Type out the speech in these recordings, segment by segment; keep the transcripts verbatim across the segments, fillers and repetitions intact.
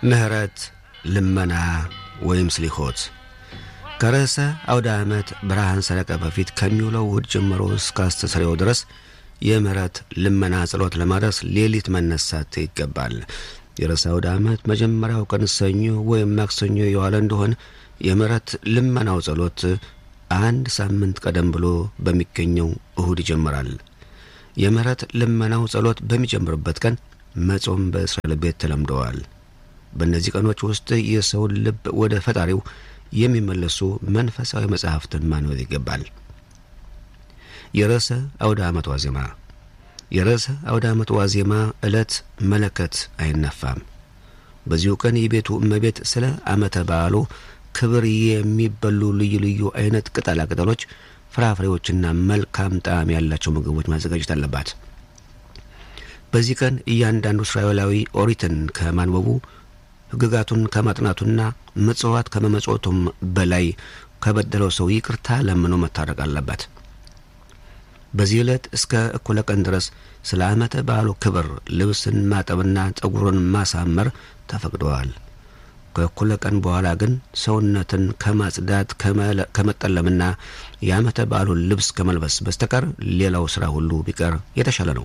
ምህረት ልመና ወይም ስሊሆት ከረሰ አውደ ዓመት ብርሃን ሰረቀ በፊት ከሚውለው ውድ ጀምሮ እስከ አስተሰሪው ድረስ የምህረት ልመና ጸሎት ለማድረስ ሌሊት መነሳት ይገባል። የረሰ አውደ ዓመት መጀመሪያው ቀን ሰኞ ወይም ማክሰኞ የዋለ እንደሆነ የምህረት ልመናው ጸሎት አንድ ሳምንት ቀደም ብሎ በሚገኘው እሁድ ይጀምራል። የምህረት ልመናው ጸሎት በሚጀምርበት ቀን መጾም በእስራኤል ቤት ተለምደዋል። በእነዚህ ቀኖች ውስጥ የሰው ልብ ወደ ፈጣሪው የሚመለሱ መንፈሳዊ መጻሕፍትን ማንበብ ይገባል። የረሰ አውደ ዓመት ዋዜማ የረሰ አውደ ዓመት ዋዜማ ዕለት መለከት አይነፋም። በዚሁ ቀን የቤቱ እመቤት ስለ ዓመተ በዓሉ ክብር የሚበሉ ልዩ ልዩ አይነት ቅጠላ ቅጠሎች፣ ፍራፍሬዎችና መልካም ጣዕም ያላቸው ምግቦች ማዘጋጀት አለባት። በዚህ ቀን እያንዳንዱ እስራኤላዊ ኦሪትን ከማንበቡ ሕግጋቱን ከማጥናቱና ምጽዋት ከመመጽወቱም በላይ ከበደለው ሰው ይቅርታ ለምኖ መታረቅ አለበት። በዚህ ዕለት እስከ እኩለ ቀን ድረስ ስለ ዓመተ በዓሉ ክብር ልብስን ማጠብና ጸጉርን ማሳመር ተፈቅደዋል። ከእኩለ ቀን በኋላ ግን ሰውነትን ከማጽዳት ከመጠለምና የዓመተ በዓሉን ልብስ ከመልበስ በስተቀር ሌላው ሥራ ሁሉ ቢቀር የተሻለ ነው።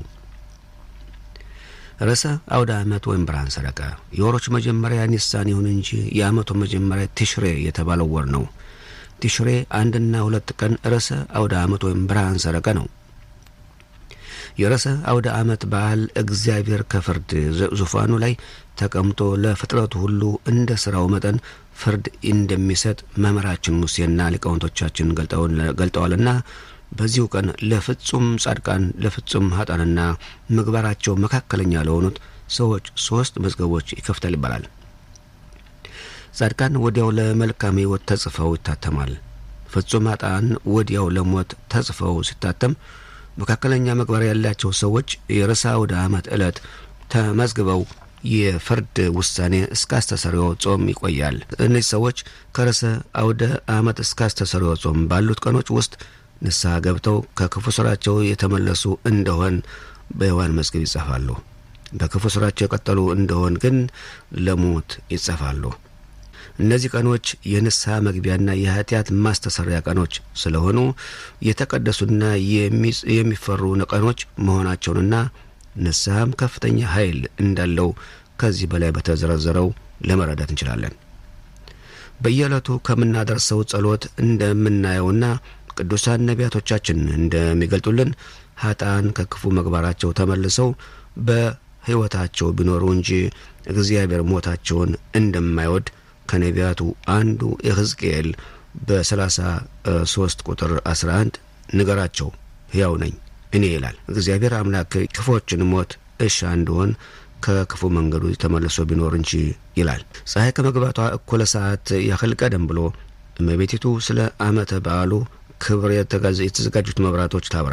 ረሰ አውደ ዓመት ወይም ብርሃን ሰረቀ የወሮች መጀመሪያ ኒሳን ይሁን እንጂ የዓመቱ መጀመሪያ ቲሽሬ የተባለው ወር ነው። ቲሽሬ አንድና ሁለት ቀን ረሰ አውደ ዓመት ወይም ብርሃን ሰረቀ ነው። የረሰ አውደ ዓመት በዓል እግዚአብሔር ከፍርድ ዙፋኑ ላይ ተቀምጦ ለፍጥረቱ ሁሉ እንደ ሥራው መጠን ፍርድ እንደሚሰጥ መምህራችን ሙሴና ሊቃውንቶቻችን ገልጠዋልና በዚሁ ቀን ለፍጹም ጻድቃን ለፍጹም ኃጥአንና ምግባራቸው መካከለኛ ለሆኑት ሰዎች ሶስት መዝገቦች ይከፍታል ይባላል። ጻድቃን ወዲያው ለመልካም ሕይወት ተጽፈው ይታተማል። ፍጹም ኃጥአን ወዲያው ለሞት ተጽፈው ሲታተም፣ መካከለኛ ምግባር ያላቸው ሰዎች የረሰ አውደ ዓመት ዕለት ተመዝግበው የፍርድ ውሳኔ እስከ አስተሰሪው ጾም ይቆያል። እነዚህ ሰዎች ከረሰ አውደ ዓመት እስከ አስተሰሪው ጾም ባሉት ቀኖች ውስጥ ንስሐ ገብተው ከክፉ ሥራቸው የተመለሱ እንደሆን በሕያዋን መዝገብ ይጻፋሉ። በክፉ ሥራቸው የቀጠሉ እንደሆን ግን ለሞት ይጻፋሉ። እነዚህ ቀኖች የንስሐ መግቢያና የኃጢአት ማስተሰሪያ ቀኖች ስለሆኑ የተቀደሱና የሚፈሩ ቀኖች መሆናቸውንና ንስሐም ከፍተኛ ኃይል እንዳለው ከዚህ በላይ በተዘረዘረው ለመረዳት እንችላለን። በየዕለቱ ከምናደርሰው ጸሎት እንደምናየውና ቅዱሳን ነቢያቶቻችን እንደሚገልጡልን ኃጥአን ከክፉ ምግባራቸው ተመልሰው በሕይወታቸው ቢኖሩ እንጂ እግዚአብሔር ሞታቸውን እንደማይወድ ከነቢያቱ አንዱ ሕዝቅኤል በሰላሳ ሶስት ቁጥር አስራ አንድ ንገራቸው ሕያው ነኝ እኔ ይላል። እግዚአብሔር አምላክ ክፉዎችን ሞት እሻ እንደሆን ከክፉ መንገዱ ተመልሶ ቢኖር እንጂ ይላል። ፀሐይ ከመግባቷ እኩለ ሰዓት ያህል ቀደም ብሎ እመቤቲቱ ስለ ዓመተ በዓሉ ክብር የተዘጋጁት መብራቶች ታብራ።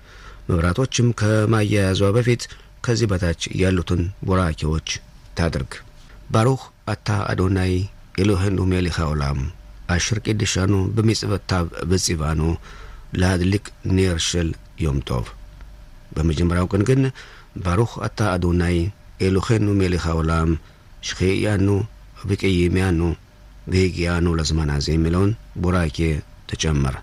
መብራቶችም ከማያያዟ በፊት ከዚህ በታች ያሉትን ቡራኬዎች ታድርግ። ባሩኽ አታ አዶናይ ኤሎሄኑ ሜሊኽ העולם אשר קידשנו במצוותיו בציוונו להדליק נר של יום טוב። በመጀመሪያው ቀን ግን ባሩኽ አታ አዶናይ ኤሎሄኑ ሜሊኽ העולם שהחיינו וקיימנו והגיענו לזמן הזה የሚለውን ቡራኬ ተጨመረ።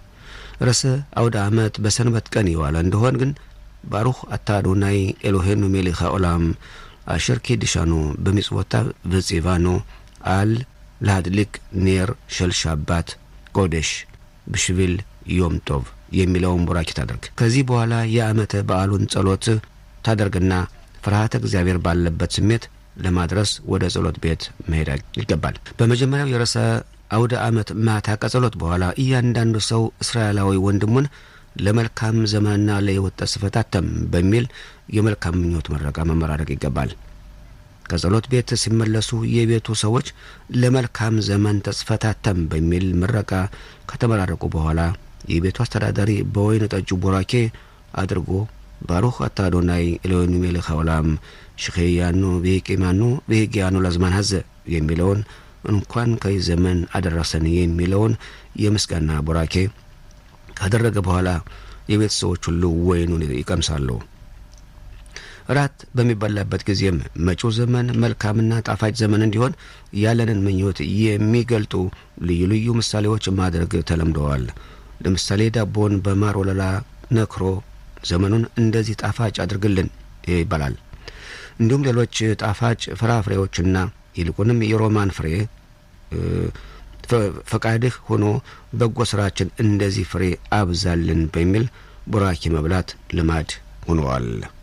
ረሰ አውደ ዓመት በሰንበት ቀን ይዋል እንደሆን ግን ባሩኽ አታ አዶናይ ኤሎሄኑ ሜሊኽ העולם אשר קידשנו במצוותיו וציוונו על להדליק נר של שבת קודש בשביל יום טוב የሚለውን ቡራኬ ታደርግ። ከዚህ በኋላ የዓመተ በዓሉን ጸሎት ታደርግና ፍርሃተ እግዚአብሔር ባለበት ስሜት ለማድረስ ወደ ጸሎት ቤት መሄድ ይገባል። በመጀመሪያው የረሰ አውደ ዓመት ማታ ከጸሎት በኋላ እያንዳንዱ ሰው እስራኤላዊ ወንድሙን ለመልካም ዘመንና ለሕይወት ተስፋ ታተም በሚል የመልካም ምኞት መረቃ መመራረቅ ይገባል። ከጸሎት ቤት ሲመለሱ የቤቱ ሰዎች ለመልካም ዘመን ተስፋ ታተም በሚል መረቃ ከተመራረቁ በኋላ የቤቱ አስተዳዳሪ በወይን ጠጁ ቡራኬ አድርጎ ባሩኽ አታ አዶናይ ኤሎሄኑ ሜሊኽ העולם שהחיינו וקיימנו והגיענו לזמן הזה የሚለውን እንኳን ከዚህ ዘመን አደረሰን የሚለውን የምስጋና ቡራኬ ካደረገ በኋላ የቤት ሰዎች ሁሉ ወይኑን ይቀምሳሉ። ራት በሚበላበት ጊዜም መጪው ዘመን መልካምና ጣፋጭ ዘመን እንዲሆን ያለንን ምኞት የሚገልጡ ልዩ ልዩ ምሳሌዎች ማድረግ ተለምደዋል። ለምሳሌ ዳቦን በማር ወለላ ነክሮ ዘመኑን እንደዚህ ጣፋጭ አድርግልን ይባላል። እንዲሁም ሌሎች ጣፋጭ ፍራፍሬዎችና ይልቁንም የሮማን ፍሬ ፈቃድህ ሆኖ በጎ ስራችን እንደዚህ ፍሬ አብዛልን በሚል ቡራኪ መብላት ልማድ ሆኗል።